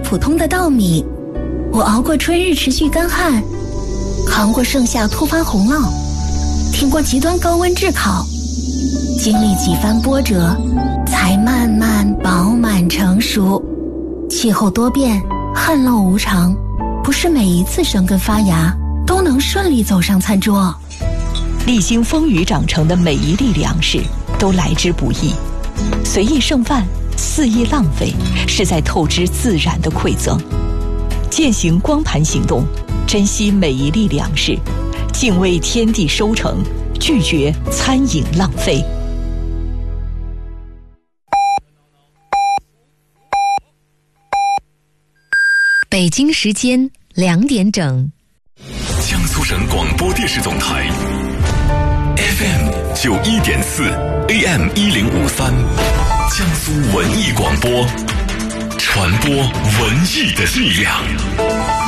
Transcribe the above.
普通的稻米，我熬过春日持续干旱，扛过盛夏突发洪涝，挺过极端高温炙烤，经历几番波折，才慢慢饱满成熟。气候多变，旱涝无常，不是每一次生根发芽都能顺利走上餐桌。 历经风雨长成的每一粒粮食都来之不易，随意剩饭，肆意浪费，是在透支自然的馈赠。践行光盘行动，珍惜每一粒粮食，敬畏天地收成，拒绝餐饮浪费。 北京时间2点整， 江苏省广播电视总台 FM 91.4 AM 1053，江苏文艺广播，传播文艺的力量。